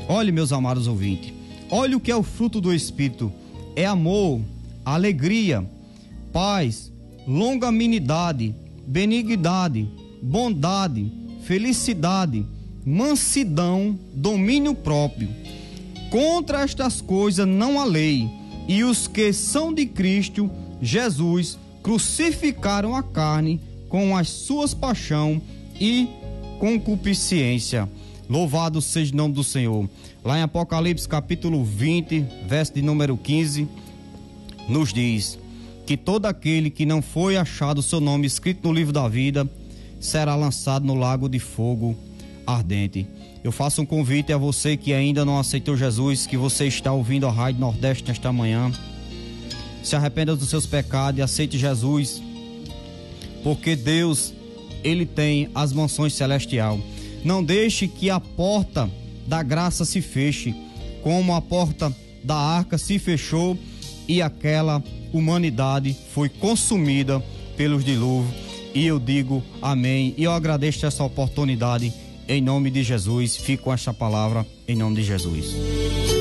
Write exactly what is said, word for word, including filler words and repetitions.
Olhe, meus amados ouvintes, olhe o que é o fruto do Espírito. É amor, alegria, paz, longanimidade, benignidade, bondade, felicidade, mansidão, domínio próprio. Contra estas coisas não há lei, e os que são de Cristo Jesus crucificaram a carne com as suas paixão e concupiscência. Louvado seja o nome do Senhor. Lá em Apocalipse capítulo vinte, verso de número quinze, nos diz que todo aquele que não foi achado o seu nome escrito no livro da vida será lançado no lago de fogo ardente. Eu faço um convite a você que ainda não aceitou Jesus, que você está ouvindo a Rádio Nordeste nesta manhã. Se arrependa dos seus pecados e aceite Jesus, porque Deus, Ele tem as mansões celestiais. Não deixe que a porta da graça se feche, como a porta da arca se fechou e aquela humanidade foi consumida pelos dilúvios. E eu digo amém, e eu agradeço essa oportunidade em nome de Jesus. Fico com esta palavra em nome de Jesus.